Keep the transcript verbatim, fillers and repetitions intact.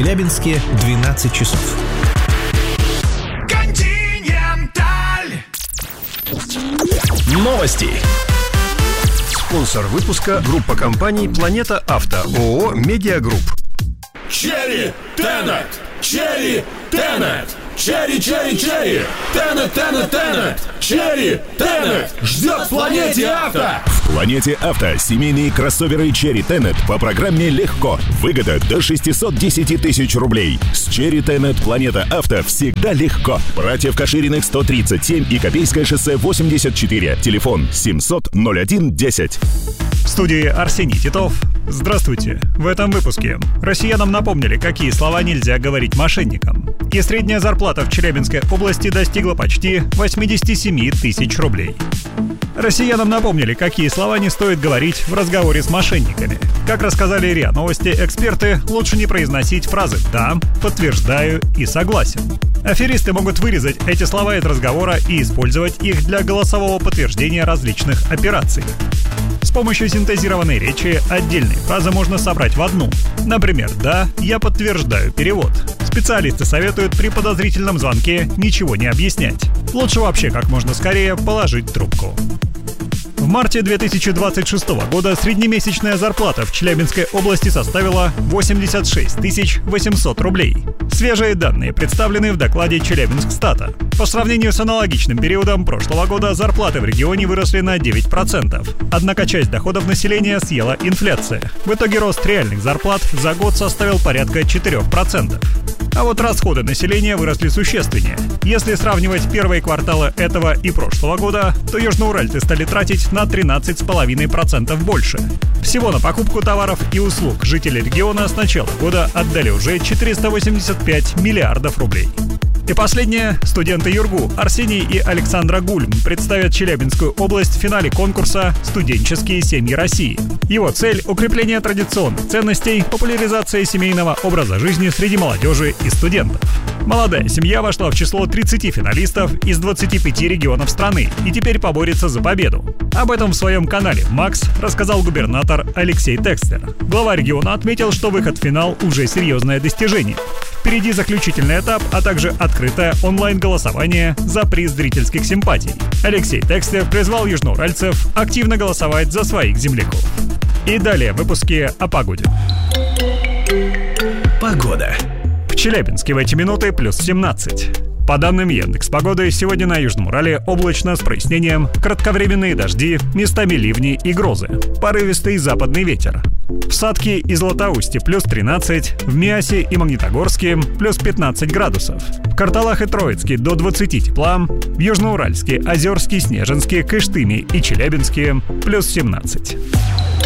Челябинске двенадцать часов. Континенталь. Новости. Спонсор выпуска — группа компаний «Планета Авто», ООО «Медиагрупп». Черри Тенет! Черри Тенет! Черри, черри, черри! Тенет, Тенет, Тенет! Черри Тенет! Ждет в «Планете Авто». В «Планете Авто» семейные кроссоверы Cherry Tenet по программе «Легко». Выгода до шестьсот десять тысяч рублей. С Cherry Tenet «Планета Авто» всегда легко. Братьев Кашириных сто тридцать семь и Копейское шоссе восемьдесят четыре. Телефон семьсот ноль один десять. В студии Арсений Титов. Здравствуйте. В этом выпуске россиянам напомнили, какие слова нельзя говорить мошенникам. И средняя зарплата в Челябинской области достигла почти восемьдесят семь тысяч рублей. Россиянам напомнили, какие слова не стоит говорить в разговоре с мошенниками. Как рассказали РИА Новости эксперты, лучше не произносить фразы «да», «подтверждаю» и «согласен». Аферисты могут вырезать эти слова из разговора и использовать их для голосового подтверждения различных операций. С помощью синтезированной речи отдельные фразы можно собрать в одну. Например, «да, я подтверждаю перевод». Специалисты советуют при подозрительном звонке ничего не объяснять. Лучше вообще как можно скорее положить трубку. В марте две тысячи двадцать шестого года среднемесячная зарплата в Челябинской области составила восемьдесят шесть тысяч восемьсот рублей. Свежие данные представлены в докладе Челябинскстата. По сравнению с аналогичным периодом прошлого года зарплаты в регионе выросли на девять процентов. Однако часть доходов населения съела инфляция. В итоге рост реальных зарплат за год составил порядка четыре процента. А вот расходы населения выросли существеннее. Если сравнивать первые кварталы этого и прошлого года, то южноуральцы стали тратить на тринадцать целых пять десятых процента больше. Всего на покупку товаров и услуг жители региона с начала года отдали уже четыреста восемьдесят пять миллиардов рублей. И последнее. Студенты ЮрГУ Арсений и Александра Гульм представят Челябинскую область в финале конкурса «Студенческие семьи России». Его цель – укрепление традиционных ценностей, популяризация семейного образа жизни среди молодежи и студентов. Молодая семья вошла в число тридцати финалистов из двадцати пяти регионов страны и теперь поборется за победу. Об этом в своем канале «Макс» рассказал губернатор Алексей Текслер. Глава региона отметил, что выход в финал уже серьезное достижение. Впереди заключительный этап, а также открытое онлайн-голосование за приз зрительских симпатий. Алексей Текслер призвал южноуральцев активно голосовать за своих земляков. И далее в выпуске о погоде. Погода. В Челябинске в эти минуты плюс семнадцать. По данным Яндекс.Погоды, сегодня на Южном Урале облачно с прояснением, кратковременные дожди, местами ливни и грозы, порывистый западный ветер. В Сатке и Златоусте плюс тринадцать, в Миасе и Магнитогорске плюс пятнадцать градусов, в Карталах и Троицке до двадцати тепла, в Южноуральске, Озерске, Снежинске, Кыштыме и Челябинске плюс семнадцать.